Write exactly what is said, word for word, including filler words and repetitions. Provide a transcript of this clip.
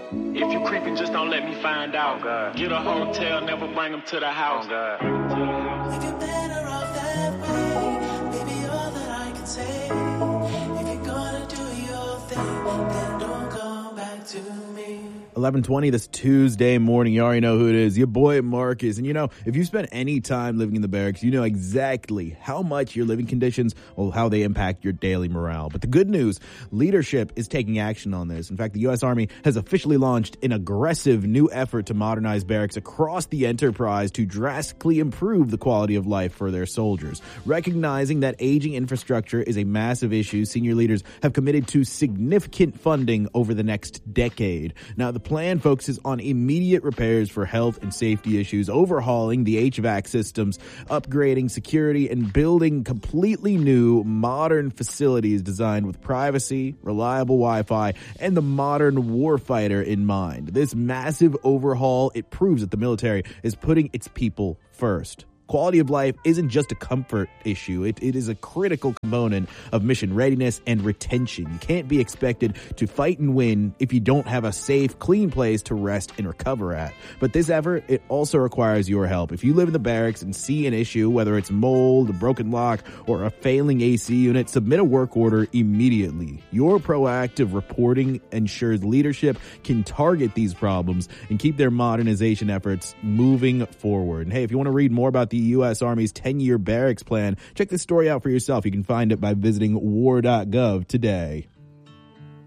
If you creeping, just don't let me find out. Oh, Get a hotel, never bring them to the house. Oh, God. If you're better off that way, baby, all that I can say. If you're gonna do your thing, then don't come back to me. eleven twenty this Tuesday morning. You already know who it is. Your boy Marcus. And you know, if you spent any time living in the barracks, you know exactly how much your living conditions, well, how they impact your daily morale. But the good news, leadership is taking action on this. In fact, the U S Army has officially launched an aggressive new effort to modernize barracks across the enterprise to drastically improve the quality of life for their soldiers. Recognizing that aging infrastructure is a massive issue, senior leaders have committed to significant funding over the next decade. Now, the plan focuses on immediate repairs for health and safety issues, overhauling the H V A C systems, upgrading security, and building completely new, modern facilities designed with privacy, reliable Wi-Fi, and the modern warfighter in mind. This massive overhaul, it proves that the military is putting its people first. Quality of life isn't just a comfort issue. It, it is a critical component of mission readiness and retention. You can't be expected to fight and win if you don't have a safe, clean place to rest and recover at. But this effort, it also requires your help. If you live in the barracks and see an issue, whether it's mold, a broken lock, or a failing A C unit, submit a work order immediately. Your proactive reporting ensures leadership can target these problems and keep their modernization efforts moving forward. And hey, if you want to read more about the U S Army's ten-year barracks plan, check this story out for yourself. You can find it by visiting war dot gov today.